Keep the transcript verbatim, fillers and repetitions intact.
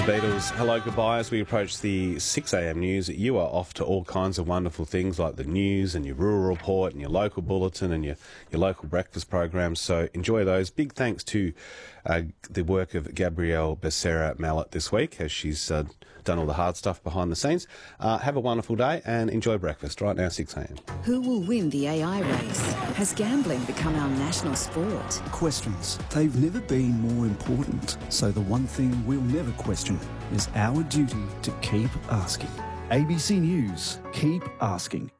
Beatles, hello, goodbye. As we approach the six a m news, you are off to all kinds of wonderful things like the news and your rural report and your local bulletin and your, your local breakfast programs. So enjoy those. Big thanks to uh, the work of Gabrielle Becerra Mallet this week, as she's uh, done all the hard stuff behind the scenes. Uh, have a wonderful day and enjoy breakfast right now, six a m. Who will win the A I race? Has gambling become our national sport? Questions. They've never been more important. So the one thing we'll never question is our duty to keep asking. A B C News, keep asking.